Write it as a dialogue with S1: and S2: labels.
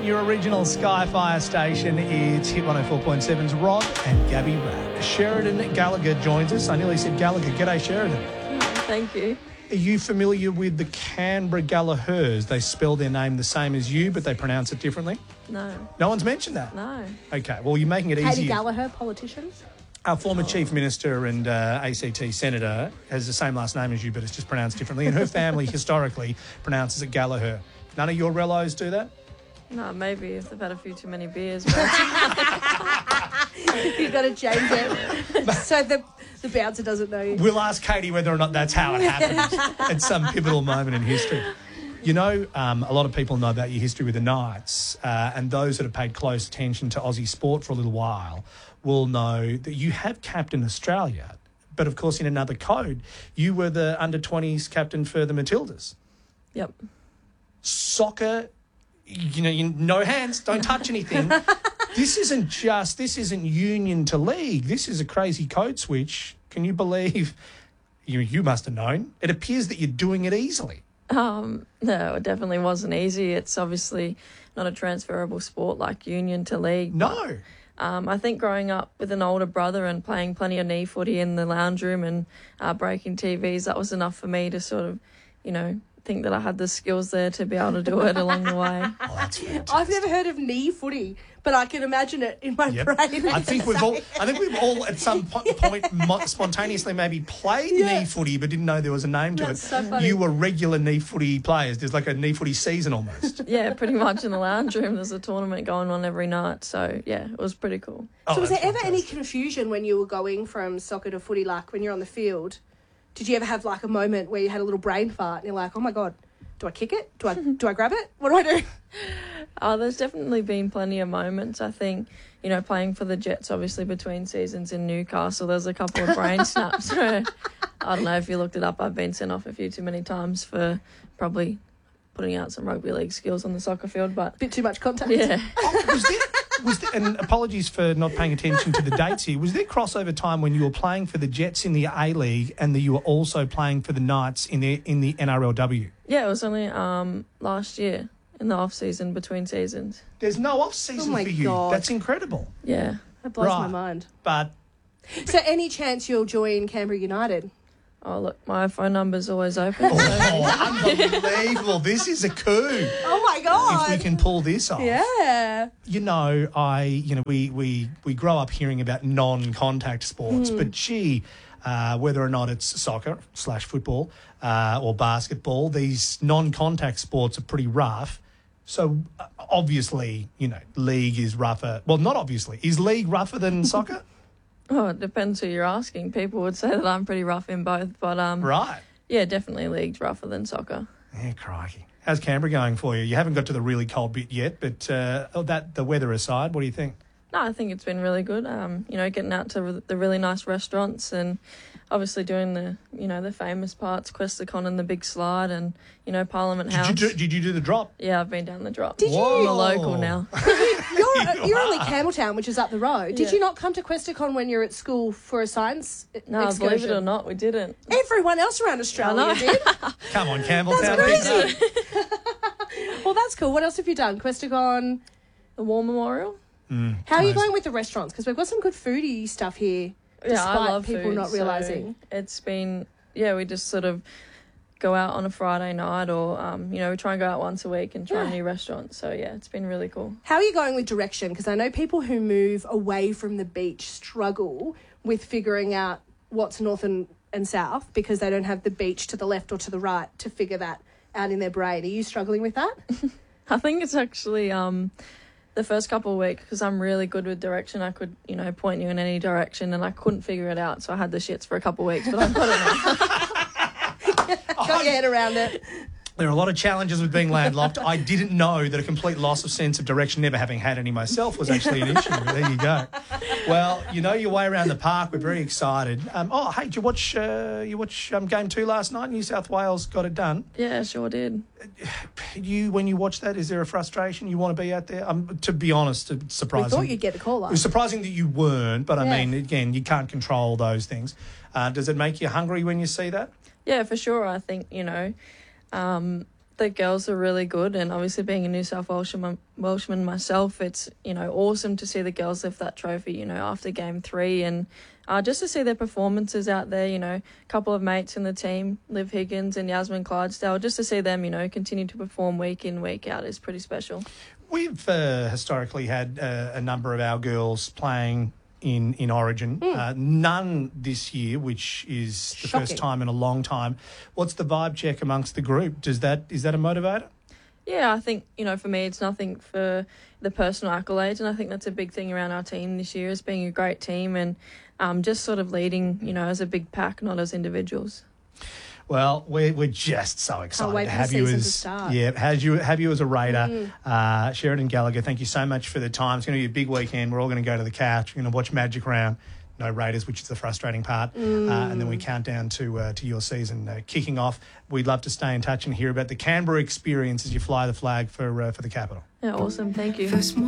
S1: your original Sky Fire station. It's Hit 104.7's Rod and Gabby Rapp. Sheridan Gallagher joins us. I nearly said Gallagher. G'day, Sheridan.
S2: Thank you.
S1: Are you familiar with the Canberra Gallaghers? They spell their name the same as you, but they pronounce it differently?
S2: No.
S1: No one's mentioned that?
S2: No.
S1: Okay, well, you're making it
S3: Katie
S1: easier.
S3: Gallagher, politician.
S1: Our former Chief Minister and ACT Senator has the same last name as you, but it's just pronounced differently. And her family historically pronounces it Gallagher. None of your relos do that?
S2: No, maybe if they've had a few too many beers.
S3: You've got to change it. So the bouncer doesn't know you.
S1: We'll ask Katie whether or not that's how it happens at some pivotal moment in history. You know, a lot of people know about your history with the Knights, and those that have paid close attention to Aussie sport for a little while will know that you have captained Australia, but of course in another code. You were the under-20s captain for the Matildas.
S2: Yep.
S1: Soccer, no hands, don't touch anything. This isn't union to league. This is a crazy code switch. Can you believe? You must have known. It appears that you're doing it easily.
S2: No, it definitely wasn't easy. It's obviously not a transferable sport like union to league.
S1: No.
S2: I think growing up with an older brother and playing plenty of knee footy in the lounge room and breaking TVs, that was enough for me to sort of, think that I had the skills there to be able to do it along the way.
S1: Oh, that's fantastic.
S3: I've never heard of knee footy, but I can imagine it in my brain.
S1: I think we've all at some point spontaneously maybe played knee footy, but didn't know there was a name to it.
S3: So funny.
S1: You were regular knee footy players. There's like a knee footy season almost.
S2: Yeah, pretty much in the lounge room. There's a tournament going on every night. So, yeah, it was pretty cool.
S3: So was there
S1: that's
S3: ever any
S1: fantastic.
S3: confusion when you were going from soccer to footy, like when you're on the field? Did you ever have like a moment where you had a little brain fart and you're like, oh my God, do I kick it? Do I grab it? What do I do?
S2: There's definitely been plenty of moments. I think, playing for the Jets, obviously, between seasons in Newcastle, there's a couple of brain snaps where, I don't know if you looked it up, I've been sent off a few too many times for probably putting out some rugby league skills on the soccer field, but...
S3: Bit too much contact.
S2: Yeah.
S1: Was there, and apologies for not paying attention to the dates here, was there crossover time when you were playing for the Jets in the A-League and that you were also playing for the Knights in the NRLW?
S2: Yeah, it was only last year in the off-season, between seasons.
S1: There's no off-season
S3: Oh my
S1: for you.
S3: God.
S1: That's incredible.
S2: Yeah.
S3: That blows my
S1: Right.
S3: mind.
S1: But
S3: So any chance you'll join Canberra United?
S2: Oh, look, my phone number's always open. So.
S1: unbelievable. This is a coup.
S3: Oh my God.
S1: If we can pull this off.
S3: Yeah.
S1: We grow up hearing about non-contact sports, but gee, whether or not it's soccer / football or basketball, these non-contact sports are pretty rough. So obviously, league is rougher. Well, not obviously. Is league rougher than soccer?
S2: Oh, it depends who you're asking. People would say that I'm pretty rough in both, but
S1: Right.
S2: yeah, definitely league's rougher than soccer.
S1: Yeah, crikey. How's Canberra going for you? You haven't got to the really cold bit yet, but the weather aside, what do you think?
S2: No, I think it's been really good. Getting out to the really nice restaurants and obviously doing the famous parts, Questacon and the big slide and, Parliament House.
S1: Did you do the drop?
S2: Yeah, I've been down the drop.
S3: Did you?
S2: I'm a local now.
S3: You're only Campbelltown, which is up the road. Did
S2: Yeah.
S3: you not come to Questacon when you were at school for a science
S2: No,
S3: excursion?
S2: believe it or not, we didn't.
S3: Everyone else around Australia
S2: I know.
S3: did.
S1: Come on, Campbelltown.
S3: That's
S1: big
S3: crazy. Well, that's cool. What else have you done? Questacon.
S2: The War Memorial?
S3: How are you going with the restaurants? Because we've got some good foodie stuff here, despite
S2: I love
S3: people
S2: food,
S3: not
S2: so
S3: realising.
S2: it's been, we just sort of go out on a Friday night or, we try and go out once a week and try new restaurants. So, yeah, it's been really cool.
S3: How are you going with direction? Because I know people who move away from the beach struggle with figuring out what's north and south because they don't have the beach to the left or to the right to figure that out in their brain. Are you struggling with that?
S2: I think it's actually the first couple of weeks because I'm really good with direction. I could, point you in any direction and I couldn't figure it out. So I had the shits for a couple of weeks, but I've got it now.
S3: Got your head around it.
S1: There are a lot of challenges with being landlocked. I didn't know that a complete loss of sense of direction, never having had any myself, was actually an issue. There you go. Well, you know your way around the park. We're very excited. Hey, did you watch Game 2 last night? New South Wales got it done.
S2: Yeah, sure did.
S1: When you watch that, is there a frustration? You want to be out there? To be honest, it's
S3: We
S1: surprising.
S3: thought you'd get the call
S1: It
S3: up.
S1: was surprising that you weren't, but I
S3: Yeah.
S1: mean, again, you can't control those things. Does it make you hungry when you see that?
S2: Yeah, for sure. I think, the girls are really good, and obviously being a New South Welshman myself, it's, awesome to see the girls lift that trophy, after game 3, and just to see their performances out there, a couple of mates in the team, Liv Higgins and Yasmin Clydesdale, just to see them, continue to perform week in, week out is pretty special.
S1: We've historically had a number of our girls playing in Origin. None this year, which is the
S3: Shocking.
S1: first time in a long time. What's the vibe check amongst the group? Is that a motivator?
S2: Yeah, I think, for me, it's nothing for the personal accolades, and I think that's a big thing around our team this year, is being a great team and just sort of leading, as a big pack, not as individuals.
S1: Well, we're just so excited
S3: wait
S1: to
S3: for
S1: have
S3: the
S1: you
S3: season
S1: as
S3: to start.
S1: have you as a Raider. Sheridan Gallagher, thank you so much for the time. It's going to be a big weekend. We're all going to go to the couch. We're going to watch Magic Round. No Raiders, which is the frustrating part. And then we count down to your season kicking off. We'd love to stay in touch and hear about the Canberra experience as you fly the flag for the capital.
S2: Yeah, awesome. Thank you.